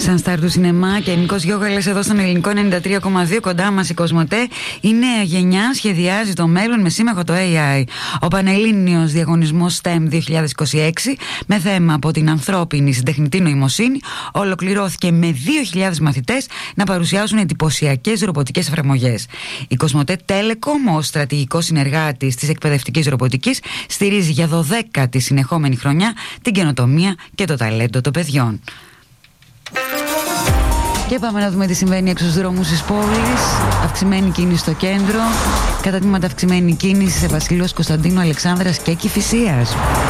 Σαν στάρ του σινεμά και Νίκος Γιώγαλας εδώ στον ελληνικό 93,2, κοντά μας η Κοσμοτέ. Η νέα γενιά σχεδιάζει το μέλλον με σύμμαχο το AI. Ο Πανελλήνιος Διαγωνισμός STEM 2026 με θέμα από την ανθρώπινη συντεχνητή νοημοσύνη ολοκληρώθηκε με 2.000 μαθητές να παρουσιάσουν εντυπωσιακές ρομποτικές εφαρμογές. Η Κοσμοτέ Telecom, ως στρατηγικός συνεργάτης της εκπαιδευτικής ρομποτικής, στηρίζει για 12η συνεχόμενη χρονιά την καινοτομία και το ταλέντο των παιδιών. Και πάμε να δούμε τι συμβαίνει έξω στους δρόμους της πόλης. Αυξημένη κίνηση στο κέντρο. Κατά τμήματα αυξημένη κίνηση σε Βασιλίος Κωνσταντίνου, Αλεξάνδρας και Κηφισίας.